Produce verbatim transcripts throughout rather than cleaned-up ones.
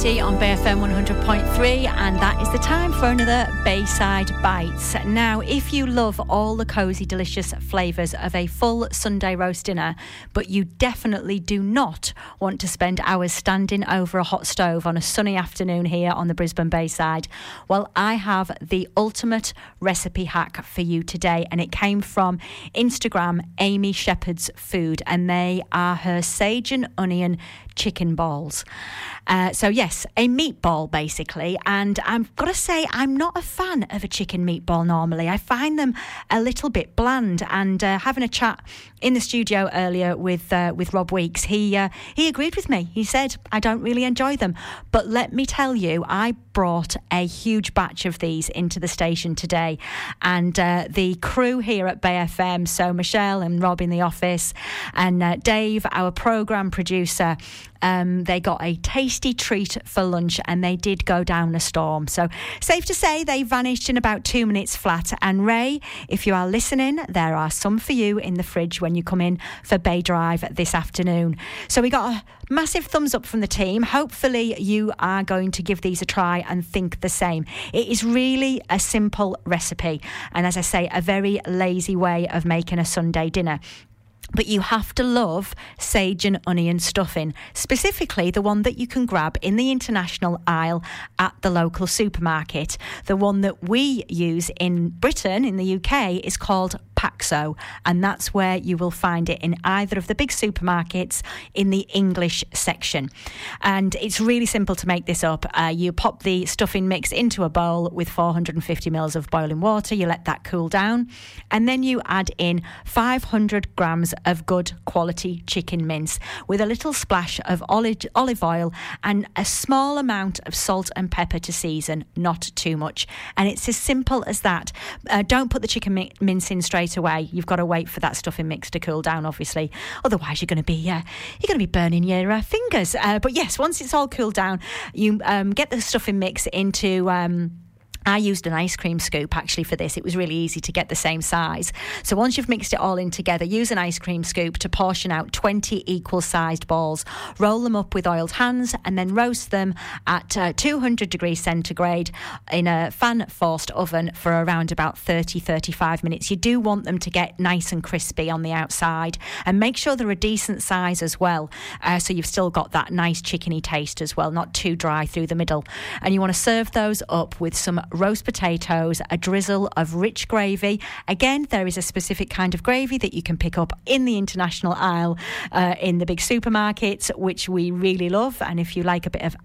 On B F M one hundred point three, and that is the time for another Bayside Bites. Now, if you love all the cosy, delicious flavours of a full Sunday roast dinner, but you definitely do not want to spend hours standing over a hot stove on a sunny afternoon here on the Brisbane Bayside, well, I have the ultimate recipe hack for you today, and it came from Instagram Amy Shepherd's Food, and they are her sage and onion chicken balls. Uh, so yes, a meatball basically, and I've got to say I'm not a fan of a chicken meatball normally. I find them a little bit bland, and uh, having a chat in the studio earlier with uh, with Rob Weeks, he uh, he agreed with me. He said I don't really enjoy them, but let me tell you, I brought a huge batch of these into the station today, and uh, the crew here at Bay F M, so Michelle and Rob in the office, and uh, Dave, our programme producer, um, they got a tasty treat for lunch, and they did go down a storm. So safe to say they vanished in about two minutes flat. And Ray, if you are listening, there are some for you in the fridge when you come in for Bay Drive this afternoon. So we got a massive thumbs up from the team. Hopefully you are going to give these a try and think the same. It is really a simple recipe, and as I say, a very lazy way of making a Sunday dinner. But you have to love sage and onion stuffing, specifically the one that you can grab in the international aisle at the local supermarket. The one that we use in Britain, in the U K, is called Paxo, and that's where you will find it in either of the big supermarkets in the English section. And it's really simple to make this up. Uh, you pop the stuffing mix into a bowl with four hundred fifty mils of boiling water. You let that cool down, and then you add in five hundred grams of good quality chicken mince with a little splash of olive, olive oil and a small amount of salt and pepper to season, not too much. And it's as simple as that. Uh, don't put the chicken mi- mince in straight away. You've got to wait for that stuffing mix to cool down, obviously. Otherwise, you're going to be uh, you're going to be burning your uh, fingers. Uh, but yes, once it's all cooled down, you um, get the stuffing mix into. Um, I used an ice cream scoop actually for this. It was really easy to get the same size. So once you've mixed it all in together, use an ice cream scoop to portion out twenty equal sized balls. Roll them up with oiled hands and then roast them at uh, two hundred degrees centigrade in a fan forced oven for around about thirty to thirty-five minutes. You do want them to get nice and crispy on the outside, and make sure they're a decent size as well, uh, so you've still got that nice chickeny taste as well, not too dry through the middle. And you want to serve those up with some roast potatoes, a drizzle of rich gravy. Again, there is a specific kind of gravy that you can pick up in the international aisle uh, in the big supermarkets, which we really love. And if you like a bit of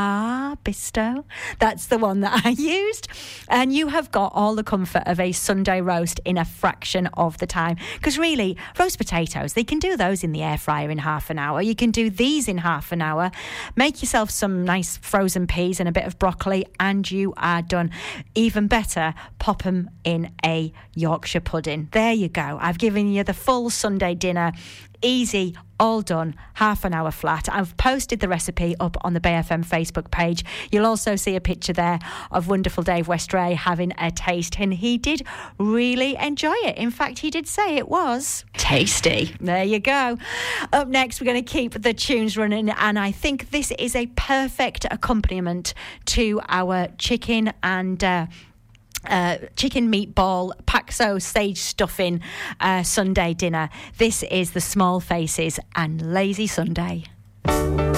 ah Bisto, that's the one that I used. And you have got all the comfort of a Sunday roast in a fraction of the time. Because really, roast potatoes, they can do those in the air fryer in half an hour. You can do these in half an hour. Make yourself some nice frozen peas and a bit of broccoli, and you are done. Even better, pop them in a Yorkshire pudding. There you go. I've given you the full Sunday dinner. Easy, all done, half an hour flat. I've posted the recipe up on the Bay F M Facebook page. You'll also see a picture there of wonderful Dave Westray having a taste, and he did really enjoy it. In fact, he did say it was tasty. There you go. Up next, we're going to keep the tunes running, and I think this is a perfect accompaniment to our chicken and uh, Uh, chicken meatball, Paxo sage stuffing uh, Sunday dinner. This is the Small Faces and Lazy Sunday.